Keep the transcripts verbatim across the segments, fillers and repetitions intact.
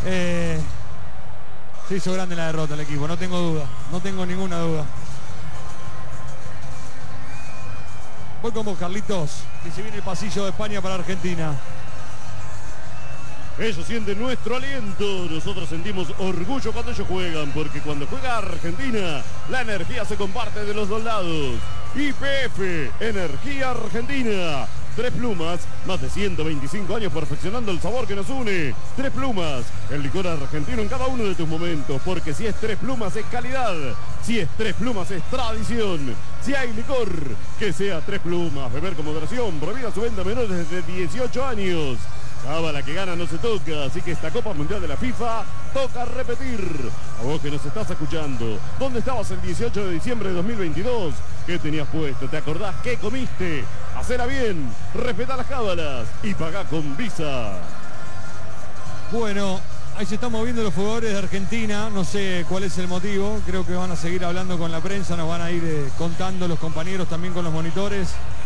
Eh, se hizo grande la derrota el equipo, no tengo duda, no tengo ninguna duda. Voy con vos, Carlitos, que se viene el pasillo de España para Argentina. Ellos sienten nuestro aliento, nosotros sentimos orgullo cuando ellos juegan, porque cuando juega Argentina, la energía se comparte de los dos lados. Y P F, Energía Argentina. Tres Plumas, más de ciento veinticinco años perfeccionando el sabor que nos une. Tres Plumas, el licor argentino en cada uno de tus momentos, porque si es Tres Plumas es calidad, si es Tres Plumas es tradición. Si hay licor, que sea Tres Plumas. Beber con moderación, prohibida su venta a menores de dieciocho años. Cábala que gana no se toca, así que esta Copa Mundial de la FIFA toca repetir. A vos que nos estás escuchando, ¿dónde estabas el dieciocho de diciembre de dos mil veintidós? ¿Qué tenías puesto? ¿Te acordás qué comiste? Hacela bien, respetá las cábalas y pagá con Visa. Bueno, ahí se están moviendo los jugadores de Argentina, no sé cuál es el motivo, creo que van a seguir hablando con la prensa, nos van a ir eh, contando los compañeros también con los monitores.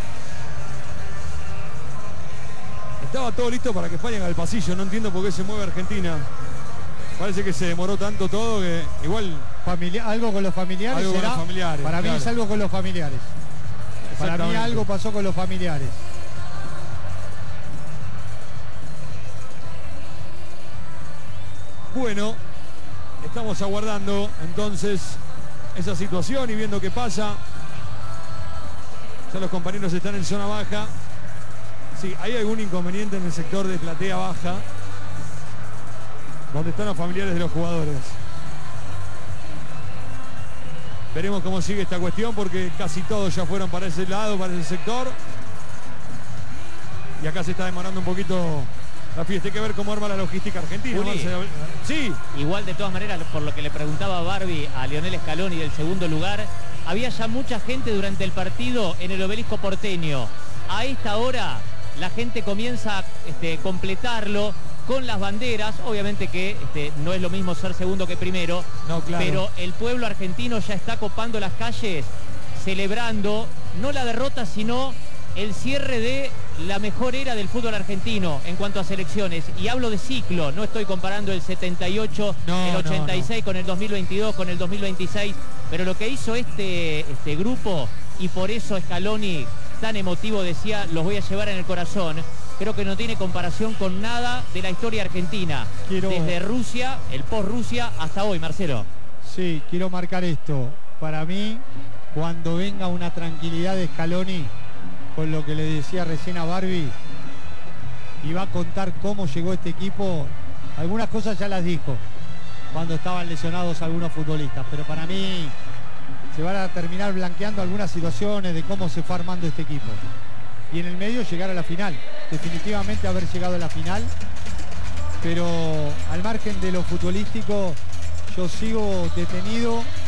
Estaba todo listo para que España haga el pasillo, no entiendo por qué se mueve Argentina. Parece que se demoró tanto todo que igual... Familia, algo con los familiares algo será. con los familiares, para claro. mí es algo con los familiares. Para mí algo pasó con los familiares. Bueno, estamos aguardando entonces esa situación y viendo qué pasa. Ya los compañeros están en zona baja. Sí, hay algún inconveniente en el sector de platea baja, donde están los familiares de los jugadores. Veremos cómo sigue esta cuestión, porque casi todos ya fueron para ese lado, para ese sector. Y acá se está demorando un poquito la fiesta. Hay que ver cómo arma la logística argentina. Uli, sí. Igual, de todas maneras, por lo que le preguntaba Barbie a Lionel Scaloni del segundo lugar, había ya mucha gente durante el partido en el Obelisco porteño. A esta hora la gente comienza a este, completarlo con las banderas. Obviamente que este, no es lo mismo ser segundo que primero, no, claro. Pero el pueblo argentino ya está copando las calles, celebrando no la derrota, sino el cierre de la mejor era del fútbol argentino en cuanto a selecciones. Y hablo de ciclo, no estoy comparando el setenta y ocho, no, el ochenta y seis no, no. con el dos mil veintidós, con el dos mil veintiséis, pero lo que hizo este, este grupo, y por eso Scaloni tan emotivo decía, los voy a llevar en el corazón, creo que no tiene comparación con nada de la historia argentina. Quiero... Desde Rusia, el post-Rusia, hasta hoy, Marcelo. Sí, quiero marcar esto. Para mí, cuando venga una tranquilidad de Scaloni, con lo que le decía recién a Barbie, y va a contar cómo llegó este equipo, algunas cosas ya las dijo, cuando estaban lesionados algunos futbolistas, pero para mí se van a terminar blanqueando algunas situaciones de cómo se fue armando este equipo. Y en el medio llegar a la final. Definitivamente haber llegado a la final. Pero al margen de lo futbolístico, yo sigo detenido